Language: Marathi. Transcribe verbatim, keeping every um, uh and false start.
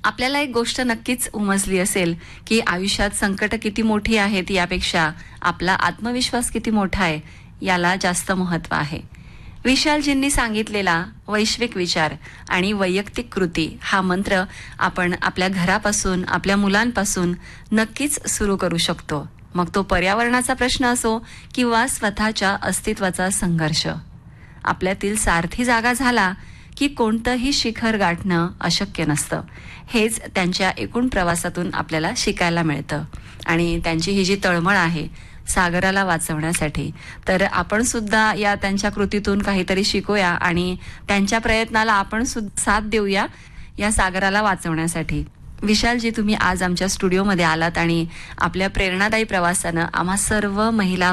आपल्याला एक गोष्ट नक्कीच उमजली असेल की आयुष्यात संकट किती मोठी आहेत यापेक्षा आपला आत्मविश्वास किती मोठा आहे याला जास्त महत्त्व आहे. विशालजींनी सांगितलेला वैश्विक विचार आणि वैयक्तिक कृती हा मंत्र आपण आपल्या घरापासून, आपल्या मुलांपासून नक्कीच सुरू करू शकतो. मग तो पर्यावरणाचा प्रश्न असो किंवा स्वतःच्या अस्तित्वाचा संघर्ष. आपल्यातील सारथी जागा झाला की कोणतंही शिखर गाठणं अशक्य नसतं. हेच त्यांच्या एकूण प्रवासातून आपल्याला शिकायला मिळतं. आणि त्यांची ही जी तळमळ आहे सागराला वाचवण्यासाठी, तर आपण सुद्धा या त्यांच्या कृतीतून काहीतरी शिकूया आणि त्यांच्या प्रयत्नाला आपण सुद्धा साथ देऊया या सागराला वाचवण्यासाठी. विशालजी, तुम्ही आज आमच्या स्टुडिओमध्ये आलात आणि आपल्या प्रेरणादायी प्रवासानं आम्हा सर्व महिला